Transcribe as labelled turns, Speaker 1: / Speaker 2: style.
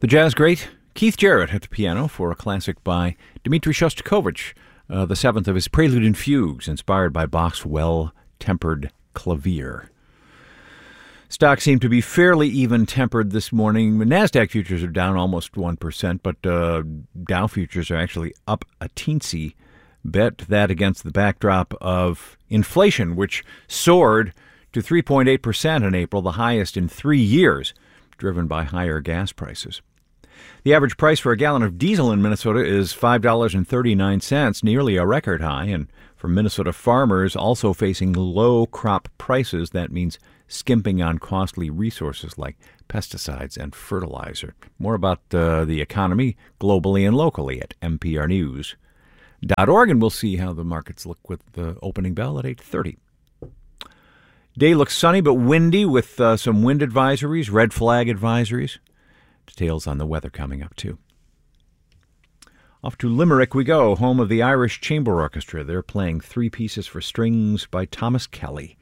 Speaker 1: The jazz great Keith Jarrett at the piano for a classic by Dmitri Shostakovich, the seventh of his Prelude and Fugues, inspired by Bach's well-tempered clavier. Stocks seem to be fairly even-tempered this morning. NASDAQ futures are down almost 1%, but Dow futures are actually up a teensy bit. That against the backdrop of inflation, which soared to 3.8% in April, the highest in 3 years, driven by higher gas prices. The average price for a gallon of diesel in Minnesota is $5.39, nearly a record high, and for Minnesota farmers also facing low crop prices, that means skimping on costly resources like pesticides and fertilizer. More about the economy globally and locally at mprnews.org, and we'll see how the markets look with the opening bell at 8:30. Day looks sunny but windy with some wind advisories, red flag advisories. Details on the weather coming up, too. Off to Limerick we go, home of the Irish Chamber Orchestra. They're playing three pieces for strings by Thomas Kelly.